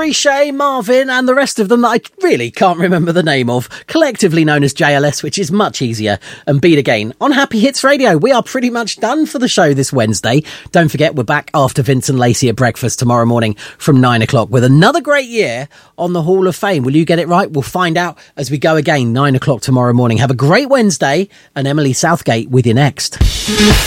Valerie, Shay, Marvin and the rest of them that I really can't remember the name of, collectively known as JLS, which is much easier, and Beat Again on Happy Hits Radio. We are pretty much done for the show this Wednesday. Don't forget, we're back after Vince and Lacey at breakfast tomorrow morning from 9 o'clock with another great year on the Hall of Fame. Will you get it right? We'll find out as we go again, 9 o'clock tomorrow morning. Have a great Wednesday, and Emily Southgate with you next.